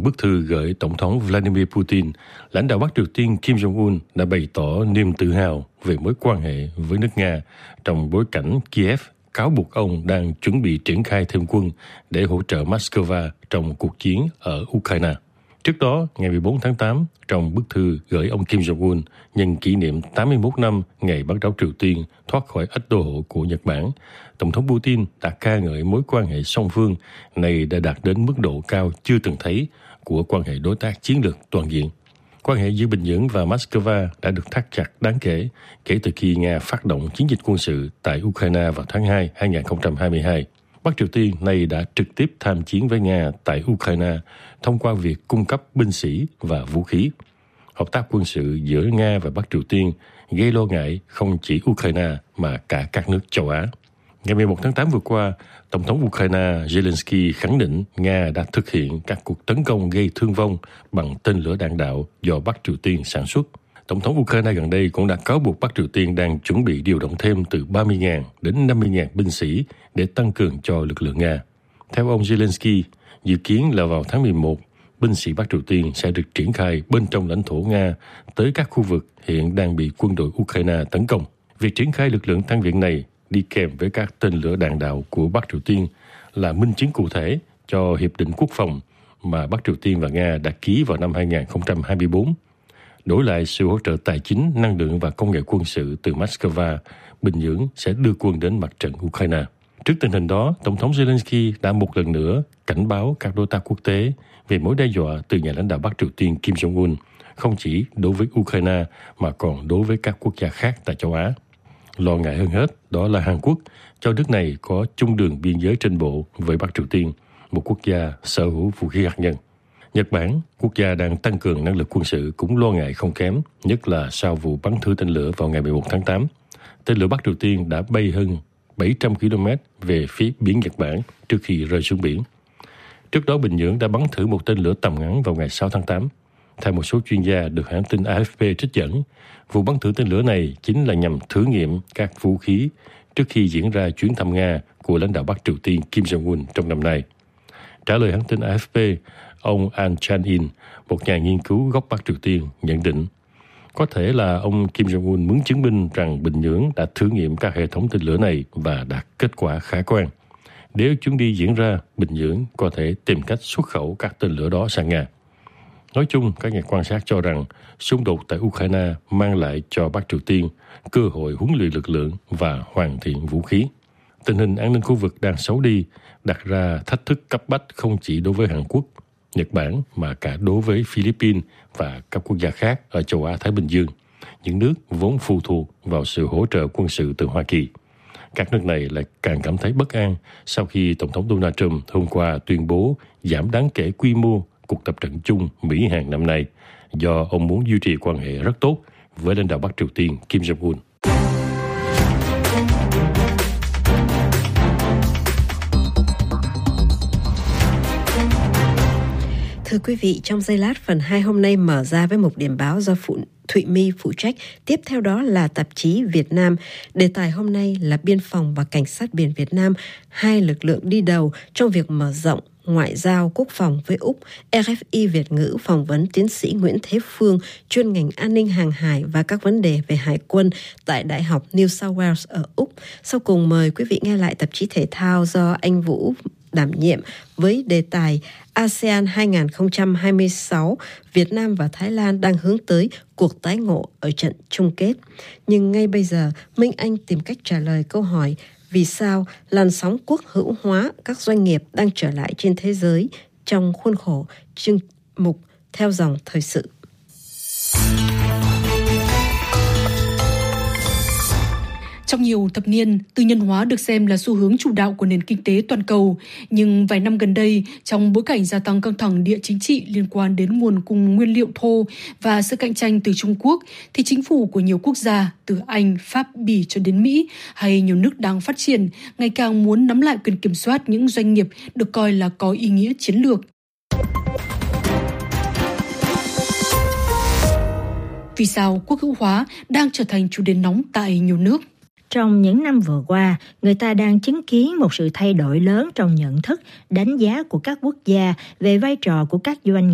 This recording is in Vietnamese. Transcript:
bức thư gửi Tổng thống Vladimir Putin, lãnh đạo Bắc Triều Tiên Kim Jong-un đã bày tỏ niềm tự hào về mối quan hệ với nước Nga trong bối cảnh Kiev cáo buộc ông đang chuẩn bị triển khai thêm quân để hỗ trợ Moscow trong cuộc chiến ở Ukraine. Trước đó, ngày 14 tháng 8, trong bức thư gửi ông Kim Jong-un nhân kỷ niệm 81 năm ngày bán đảo Triều Tiên thoát khỏi ách đô hộ của Nhật Bản, Tổng thống Putin đã ca ngợi mối quan hệ song phương này đã đạt đến mức độ cao chưa từng thấy của quan hệ đối tác chiến lược toàn diện. Quan hệ giữa Bình Nhưỡng và Moscow đã được thắt chặt đáng kể kể từ khi Nga phát động chiến dịch quân sự tại Ukraine vào tháng 2 2022. Bắc Triều Tiên nay đã trực tiếp tham chiến với Nga tại Ukraine thông qua việc cung cấp binh sĩ và vũ khí. Hợp tác quân sự giữa Nga và Bắc Triều Tiên gây lo ngại không chỉ Ukraine mà cả các nước châu Á. Ngày 11 tháng 8 vừa qua, Tổng thống Ukraine Zelensky khẳng định Nga đã thực hiện các cuộc tấn công gây thương vong bằng tên lửa đạn đạo do Bắc Triều Tiên sản xuất. Tổng thống Ukraine gần đây cũng đã cáo buộc Bắc Triều Tiên đang chuẩn bị điều động thêm từ 30.000 đến 50.000 binh sĩ để tăng cường cho lực lượng Nga. Theo ông Zelensky, dự kiến là vào tháng 11, binh sĩ Bắc Triều Tiên sẽ được triển khai bên trong lãnh thổ Nga tới các khu vực hiện đang bị quân đội Ukraine tấn công. Việc triển khai lực lượng tăng viện này đi kèm với các tên lửa đạn đạo của Bắc Triều Tiên là minh chứng cụ thể cho Hiệp định Quốc phòng mà Bắc Triều Tiên và Nga đã ký vào năm 2024. Đổi lại sự hỗ trợ tài chính, năng lượng và công nghệ quân sự từ Moscow, Bình Nhưỡng sẽ đưa quân đến mặt trận Ukraine. Trước tình hình đó, Tổng thống Zelensky đã một lần nữa cảnh báo các đối tác quốc tế về mối đe dọa từ nhà lãnh đạo Bắc Triều Tiên Kim Jong-un, không chỉ đối với Ukraine mà còn đối với các quốc gia khác tại châu Á. Lo ngại hơn hết đó là Hàn Quốc, cho nước này có chung đường biên giới trên bộ với Bắc Triều Tiên, một quốc gia sở hữu vũ khí hạt nhân. Nhật Bản, quốc gia đang tăng cường năng lực quân sự cũng lo ngại không kém, nhất là sau vụ bắn thử tên lửa vào ngày 11 tháng 8. Tên lửa Bắc Triều Tiên đã bay hơn 700 km về phía biển Nhật Bản trước khi rơi xuống biển. Trước đó, Bình Nhưỡng đã bắn thử một tên lửa tầm ngắn vào ngày 6 tháng 8. Theo một số chuyên gia được hãng tin AFP trích dẫn, vụ bắn thử tên lửa này chính là nhằm thử nghiệm các vũ khí trước khi diễn ra chuyến thăm Nga của lãnh đạo Bắc Triều Tiên Kim Jong-un trong năm nay. Trả lời hãng tin AFP, ông An Chan-in, một nhà nghiên cứu gốc Bắc Triều Tiên, nhận định có thể là ông Kim Jong-un muốn chứng minh rằng Bình Nhưỡng đã thử nghiệm các hệ thống tên lửa này và đạt kết quả khả quan. Nếu chuyến đi diễn ra, Bình Nhưỡng có thể tìm cách xuất khẩu các tên lửa đó sang Nga. Nói chung, các nhà quan sát cho rằng xung đột tại Ukraine mang lại cho Bắc Triều Tiên cơ hội huấn luyện lực lượng và hoàn thiện vũ khí. Tình hình an ninh khu vực đang xấu đi, đặt ra thách thức cấp bách không chỉ đối với Hàn Quốc, Nhật Bản mà cả đối với Philippines và các quốc gia khác ở châu Á-Thái Bình Dương, những nước vốn phụ thuộc vào sự hỗ trợ quân sự từ Hoa Kỳ. Các nước này lại càng cảm thấy bất an sau khi Tổng thống Donald Trump hôm qua tuyên bố giảm đáng kể quy mô cuộc tập trận chung Mỹ-Hàn năm nay do ông muốn duy trì quan hệ rất tốt với lãnh đạo Bắc Triều Tiên Kim Jong-un. Thưa quý vị, trong giây lát phần 2 hôm nay mở ra với mục điểm báo do Thụy My phụ trách. Tiếp theo đó là tạp chí Việt Nam. Đề tài hôm nay là Biên phòng và Cảnh sát biển Việt Nam, hai lực lượng đi đầu trong việc mở rộng ngoại giao quốc phòng với Úc. RFI Việt ngữ phỏng vấn tiến sĩ Nguyễn Thế Phương, chuyên ngành an ninh hàng hải và các vấn đề về hải quân tại Đại học New South Wales ở Úc. Sau cùng mời quý vị nghe lại tạp chí thể thao do anh Vũ đảm nhiệm với đề tài ASEAN 2026, Việt Nam và Thái Lan đang hướng tới cuộc tái ngộ ở trận chung kết. Nhưng ngay bây giờ, Minh Anh tìm cách trả lời câu hỏi vì sao làn sóng quốc hữu hóa các doanh nghiệp đang trở lại trên thế giới trong khuôn khổ chương mục Theo dòng thời sự. Trong nhiều thập niên, tư nhân hóa được xem là xu hướng chủ đạo của nền kinh tế toàn cầu. Nhưng vài năm gần đây, trong bối cảnh gia tăng căng thẳng địa chính trị liên quan đến nguồn cung nguyên liệu thô và sự cạnh tranh từ Trung Quốc, thì chính phủ của nhiều quốc gia, từ Anh, Pháp, Bỉ cho đến Mỹ, hay nhiều nước đang phát triển, ngày càng muốn nắm lại quyền kiểm soát những doanh nghiệp được coi là có ý nghĩa chiến lược. Vì sao quốc hữu hóa đang trở thành chủ đề nóng tại nhiều nước? Trong những năm vừa qua, người ta đang chứng kiến một sự thay đổi lớn trong nhận thức, đánh giá của các quốc gia về vai trò của các doanh nghiệp